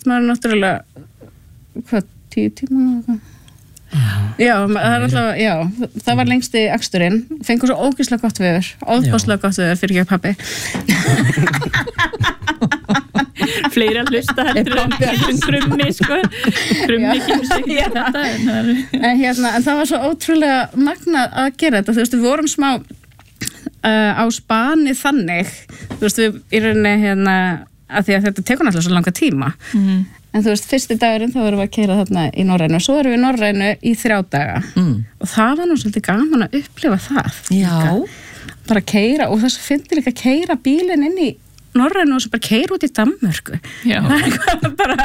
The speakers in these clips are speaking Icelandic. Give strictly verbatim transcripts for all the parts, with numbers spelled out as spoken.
maður náttúrulega hvað, tíu tíma eða eitthvað. Já, það er alltaf, já, það var lengst í aksturinn, fengur svo ógeðslega gott veður, óbáslega gott veður fyrir ekki pabbi. Fleiri að hlusta heldur en krummi, sko, krummi kemur sig ekki þetta. En hérna, en það var svo ótrúlega magnað að gera þetta, þú veist, við vorum smá uh, á Spani þannig, þú veist, við í rauninni hérna, að því að þetta tekur náttúrulega svo langa tíma. Mm. En þú veist, fyrsti dagurinn þá erum við að keyra þarna í Norrænu og svo erum við í Norrænu í þrjá daga mm. og það var nú svolítið gaman að upplifa það. Já. Bara keyra og þess að finnir líka að keyra bílinn inn í Norrænu og svo bara keyra út í Danmörku. Já. Það er bara...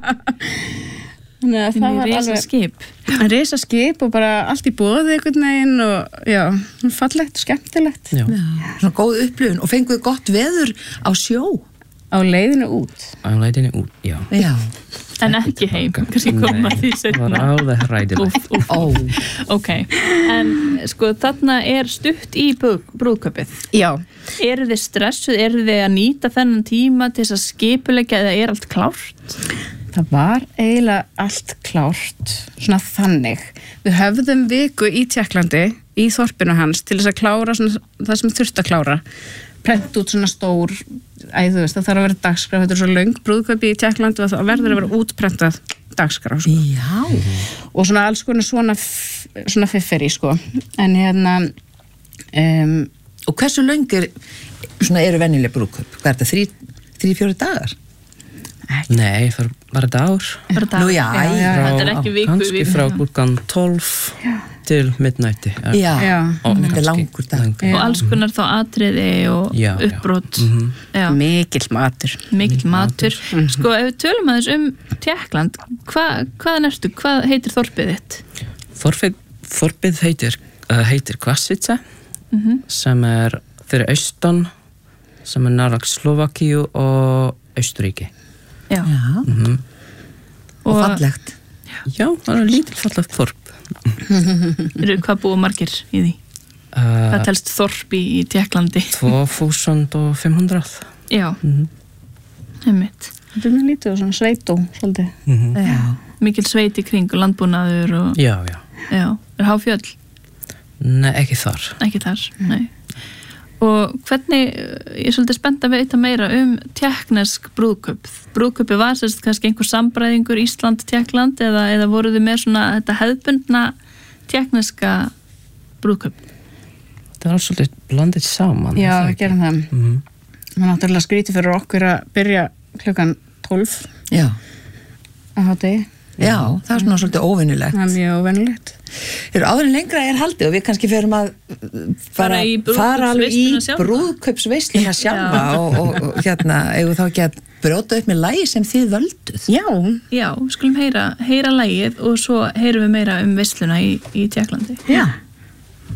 Þannig að það var alveg... skip. Risa skip og bara allt í boði einhvern veginn og já, fallegt og skemmtilegt. Já. Já. Svona góð upplifun og fenguðu gott veður á sjó. Á leiðinu út. Á leiðinu út, já. Já. En ekki heim, kannski koma því setna. Var alveg hræðilegt. Ó. Ok, en sko þarna er stutt í brúðkaupið. Já. Eru þið stressuð, eru þið að nýta þennan tíma til þess að skipuleggja eða er allt klárt? Það var eiginlega allt klárt, svona þannig. Við höfðum viku í Tékklandi, í þorpinu hans, til þess að klára svona, það sem þurfti að klára. Prent út svona stór, æ, þú veist, það þarf að vera dagskrá, þetta er svo löng brúðkaupi í Tékklandi og það verður að vera útprentað dagskrá, sko. Já. Og svona alls konar svona, svona fifferi, sko. En hérna... Um, og hversu löng er, svona eru venjuleg brúðkaup? Hvað er þetta, þrý, þrý, fjóri dagar? Ekki. Nei, það er bara dagur. Bara dagur. Nú, já, já, já. Þetta er ekki viku. Kannski frá klukkan tólf til midnætti. Já, já. Þetta er langur dag. Og alls konar þá atriði og já, uppbrot. Já. Mm-hmm. Já. Mikill matur. Mikill matur. Mm-hmm. Sko, ef við tölum aðeins um Tékkland, hva, hvaðan ertu? Hvað heitir þorpið þitt? Þorpið, þorpið heitir, uh, heitir Kvassitsa, mm-hmm. sem er fyrir austan, sem er nærlagt Slovakíu og Austuríki. Já. Já. Mm-hmm. Og, og fallegt. Já, það er lítið fallegt þorp. Hvað búa margir í því? Uh, Hvað telst þorp í, í Tékklandi? tvö þúsund fimm hundruð. Já. Mm-hmm. Einmitt. Þetta er mjög lítið og svona sveitó, svolítið. Mm-hmm. Já. Mikil sveit í kring og landbúnaður og... Já, já. Já. Er Háfjöll? Nei, ekki þar. Ekki þar, nei. Og hvernig, ég er svolítið spennt að veita meira um tékknesk brúðkaup. Brúðkaupi var sérst kannski einhver sambræðingur Ísland-Tékkland eða, eða voruð þið með svona þetta hefðbundna tékkneska brúðkaup? Það var svolítið blandið saman. Já, við gerum það. Mm-hmm. Það var náttúrulega skrítið fyrir okkur að byrja klukkan tólf. Já. Á hádegi. Já, það er svona svolítið óvinnulegt. Það er mjög óvinnulegt. Þegar áðurinn lengra er haldið og við kannski ferum að fara, fara alveg í brúðkaupsveisluna sjálfa og, og, og hérna, eigum þá ekki að brjóta upp með lagi sem þið völduð. Já. Já, skulum heyra, heyra lagið og svo heyrum við meira um veisluna í, í Tékklandi. Já.